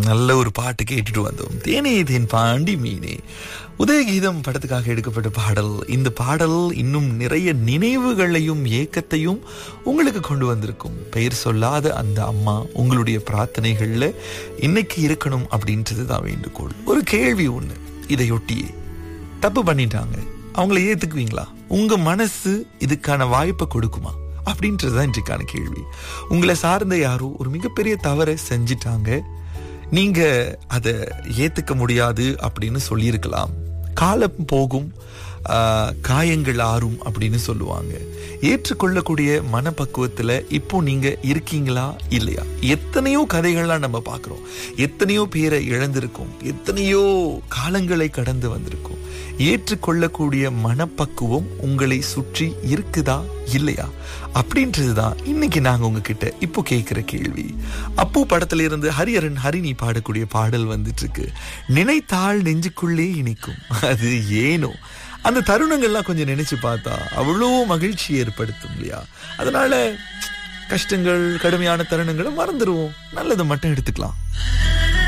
நல்ல ஒரு பாட்டு கேட்டுட்டு வந்தோம். தேனே தேன் பாண்டி மீனே, உதயகீதம் படத்துக்காக எடுக்கப்பட்ட பாடல். இந்த பாடல் இன்னும் நிறைய நினைவுகளையும் ஏக்கத்தையும் உங்களுக்கு கொண்டு வந்திருக்கும். பெயர் சொல்லாத அந்த அம்மா உங்களுடைய பிரார்த்தனைகள்ல இன்னைக்கு இருக்கணும் அப்படின்றது தான் வேண்டுகோள். ஒரு கேள்வி ஒண்ணு, இதையொட்டியே தப்பு பண்ணிட்டாங்க, அவங்கள ஏத்துக்குவீங்களா? உங்க மனசு இதுக்கான வாய்ப்பை கொடுக்குமா அப்படின்றதுதான் இன்றைக்கான கேள்வி. உங்களை சார்ந்த யாரோ ஒரு மிகப்பெரிய தவறை செஞ்சிட்டாங்க, நீங்க அதை ஏத்துக்க முடியாது அப்படின்னு சொல்லியிருக்கலாம். காலம் போகும், காயங்கள் ஆறும் அப்படின்னு சொல்லுவாங்க. ஏற்றுக்கொள்ளக்கூடிய மனப்பக்குவத்துல இப்போ நீங்க இருக்கீங்களா இல்லையா? எத்தனையோ கதைகள்லாம் நம்ம பார்க்கிறோம், எத்தனையோ பேரை இழந்திருக்கோம், எத்தனையோ காலங்களை கடந்து வந்திருக்கோம். ஏற்றுக்கொள்ளக்கூடிய மனப்பக்குவம் உங்களை சுற்றி இருக்குதா இல்லையா அப்படின்றதுதான் இன்னைக்கு நாங்க உங்ககிட்ட இப்போ கேட்கிற கேள்வி. அப்பு படத்துல இருந்து ஹரிஹரன் ஹரிணி பாடக்கூடிய பாடல் வந்துட்டு இருக்கு. நினைத்தால் நெஞ்சுக்குள்ளே இனிக்கும், அது ஏனோ அந்த தருணங்கள்லாம் கொஞ்சம் நினைச்சு பார்த்தா அவ்வளோ மகிழ்ச்சி ஏற்படுத்தும் இல்லையா? அதனால கஷ்டங்கள், கடுமையான தருணங்களை மறந்துடுவோம், நல்லதை மட்டும் எடுத்துக்கலாம்.